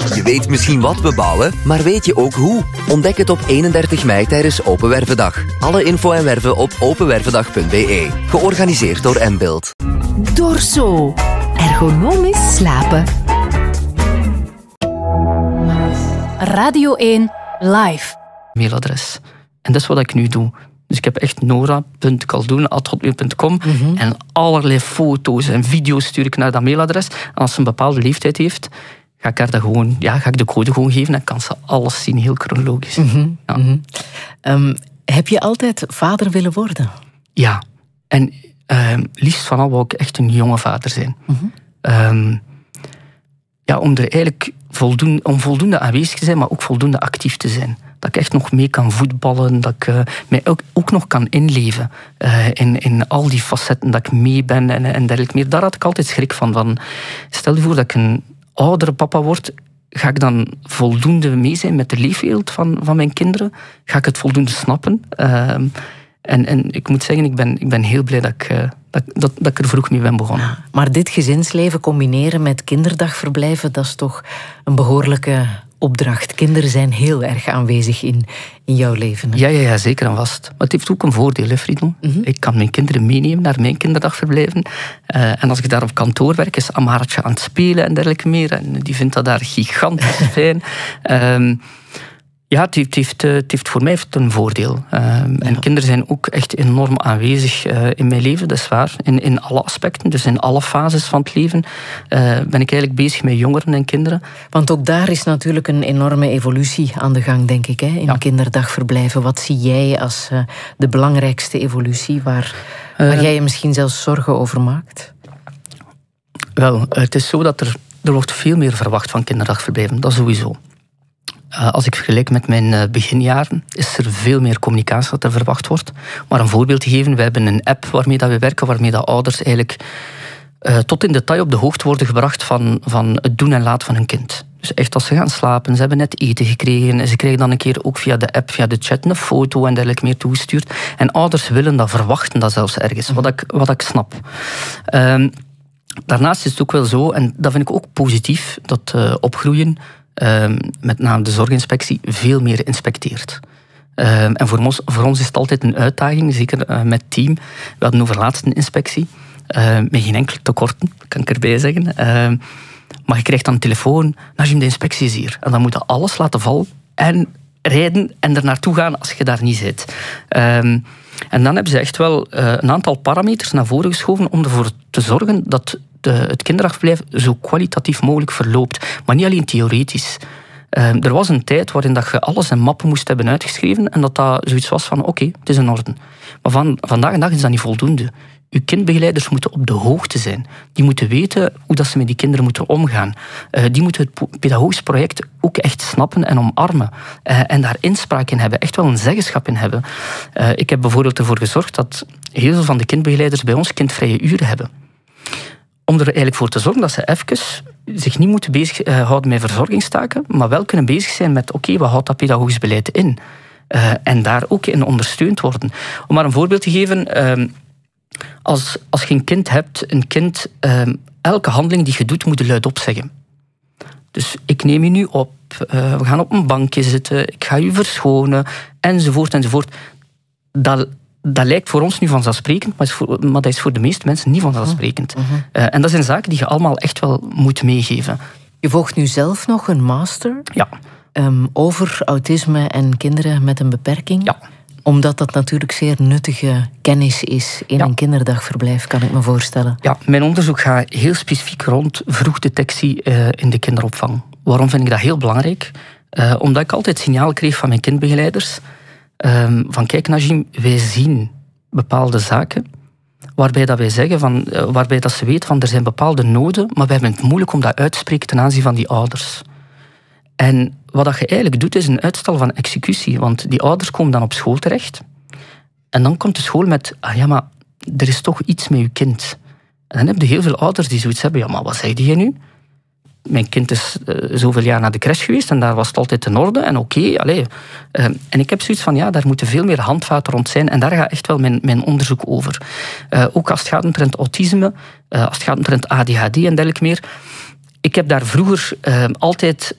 Je weet misschien wat we bouwen, maar weet je ook hoe? Ontdek het op 31 mei tijdens Open Wervendag. Alle info en werven op openwervendag.be. Georganiseerd door Mbuild. Dorso. Ergonomisch slapen. Radio 1 Live. Mailadres. En dat is wat ik nu doe. Dus ik heb echt nora.kaldoen@hotmail.com en allerlei foto's en video's stuur ik naar dat mailadres. En als ze een bepaalde leeftijd heeft, ga ik haar dat gewoon, ga ik de code gewoon geven en kan ze alles zien, heel chronologisch. Heb je altijd vader willen worden? Ja. En liefst van al wou ik echt een jonge vader zijn. Om er eigenlijk voldoende aanwezig te zijn, maar ook voldoende actief te zijn. Dat ik echt nog mee kan voetballen, dat ik mij ook nog kan inleven in al die facetten, dat ik mee ben en dergelijke meer. Daar had ik altijd schrik van. Stel je voor dat ik een oudere papa word, ga ik dan voldoende mee zijn met de leefwereld van mijn kinderen? Ga ik het voldoende snappen? En ik moet zeggen, ik ben heel blij dat ik er vroeg mee ben begonnen. Ja, maar dit gezinsleven combineren met kinderdagverblijven, dat is toch een behoorlijke opdracht. Kinderen zijn heel erg aanwezig in jouw leven. Hè? Ja, zeker en vast. Maar het heeft ook een voordeel, hè, Friedel. Ik kan mijn kinderen meenemen naar mijn kinderdagverblijven. En als ik daar op kantoor werk, is Amaratje aan het spelen en dergelijke meer. En die vindt dat daar gigantisch fijn. Het heeft voor mij een voordeel. En kinderen zijn ook echt enorm aanwezig in mijn leven, dat is waar. In alle aspecten, dus in alle fases van het leven ben ik eigenlijk bezig met jongeren en kinderen. Want ook daar is natuurlijk een enorme evolutie aan de gang, denk ik, hè? In kinderdagverblijven. Wat zie jij als de belangrijkste evolutie waar jij je misschien zelfs zorgen over maakt? Wel, het is zo dat er wordt veel meer verwacht van kinderdagverblijven, dat sowieso. Als ik vergelijk met mijn beginjaren, is er veel meer communicatie dat er verwacht wordt. Maar een voorbeeld te geven, we hebben een app waarmee dat we werken, waarmee dat ouders eigenlijk tot in detail op de hoogte worden gebracht van het doen en laten van hun kind. Dus echt als ze gaan slapen, ze hebben net eten gekregen, ze krijgen dan een keer ook via de app, via de chat, een foto en dergelijke meer toegestuurd. En ouders willen dat, verwachten dat zelfs ergens, wat ik snap. Daarnaast is het ook wel zo, en dat vind ik ook positief, dat opgroeien met name de zorginspectie veel meer inspecteert. En voor ons is het altijd een uitdaging, zeker met het team. We hadden over laatst een inspectie, met geen enkele tekorten, kan ik erbij zeggen. Maar je krijgt dan een telefoon, Najim, de inspectie is hier. En dan moet je alles laten vallen en rijden en er naartoe gaan als je daar niet zit. En dan hebben ze echt wel een aantal parameters naar voren geschoven om ervoor te zorgen dat het kinderdagverblijf zo kwalitatief mogelijk verloopt. Maar niet alleen theoretisch. Er was een tijd waarin dat je alles in mappen moest hebben uitgeschreven en dat zoiets was van oké, het is in orde. Maar vandaag de dag is dat niet voldoende. Uw kindbegeleiders moeten op de hoogte zijn. Die moeten weten hoe dat ze met die kinderen moeten omgaan. Die moeten het pedagogisch project ook echt snappen en omarmen. En daar inspraak in hebben. Echt wel een zeggenschap in hebben. Ik heb bijvoorbeeld ervoor gezorgd dat heel veel van de kindbegeleiders bij ons kindvrije uren hebben. Om er eigenlijk voor te zorgen dat ze even zich niet moeten bezighouden met verzorgingstaken, maar wel kunnen bezig zijn met oké, wat houdt dat pedagogisch beleid in? En daar ook in ondersteund worden. Om maar een voorbeeld te geven, als je een kind hebt, elke handeling die je doet, moet je luidop zeggen. Dus ik neem je nu op, we gaan op een bankje zitten, ik ga je verschonen, enzovoort, enzovoort. Dat lijkt voor ons nu vanzelfsprekend, maar dat is voor de meeste mensen niet vanzelfsprekend. En dat zijn zaken die je allemaal echt wel moet meegeven. Je volgt nu zelf nog een master over autisme en kinderen met een beperking. Ja. Omdat dat natuurlijk zeer nuttige kennis is in een kinderdagverblijf, kan ik me voorstellen. Ja, mijn onderzoek gaat heel specifiek rond vroegdetectie in de kinderopvang. Waarom vind ik dat heel belangrijk? Omdat ik altijd signaal kreeg van mijn kindbegeleiders van kijk Najim, wij zien bepaalde zaken waarbij dat wij zeggen waarbij dat ze weten van er zijn bepaalde noden, maar wij hebben het moeilijk om dat uit te spreken ten aanzien van die ouders. En wat dat je eigenlijk doet is een uitstel van executie, want die ouders komen dan op school terecht en dan komt de school met maar er is toch iets met je kind. En dan heb je heel veel ouders die zoiets hebben, maar wat zei je nu? Mijn kind is zoveel jaar naar de crash geweest en daar was het altijd in orde en en ik heb zoiets van, daar moeten veel meer handvaten rond zijn en daar gaat echt wel mijn onderzoek over. Ook als het gaat omtrent autisme, als het gaat omtrent ADHD en dergelijke meer. Ik heb daar vroeger altijd